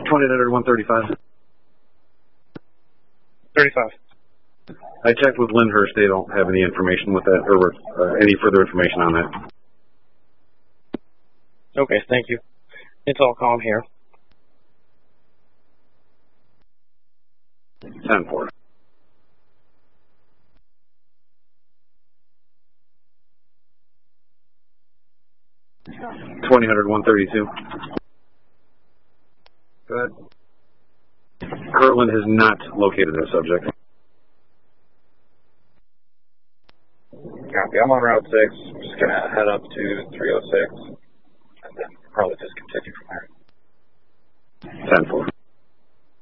2000 135. 35. I checked with Lyndhurst. They don't have any information with that, or any further information on that. Okay, thank you. It's all calm here. 10-4. $20 132. Go ahead. Kirtland has not located the subject. Copy. I'm on Route 6. I'm just going to head up to 306 and then probably just continue from there. 10-4.